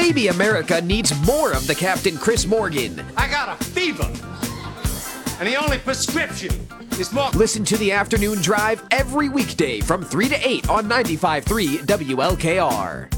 Maybe America needs more of the Captain Chris Morgan. I got a fever, and the only prescription is more. Listen to the Afternoon Drive every weekday from 3 to 8 on 95.3 WLKR.